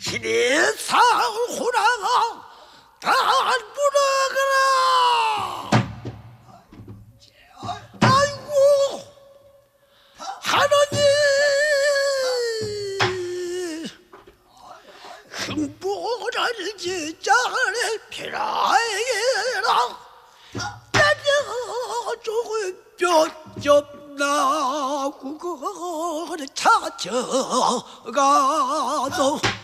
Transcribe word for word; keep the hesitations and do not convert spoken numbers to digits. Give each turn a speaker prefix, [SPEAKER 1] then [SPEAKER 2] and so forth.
[SPEAKER 1] 신의 상호랑 다 부르거라. 아이고 하나님 흥분을 지자를 피라에라. 내가 죽을 뼈좀 나고 그걸 찾아가서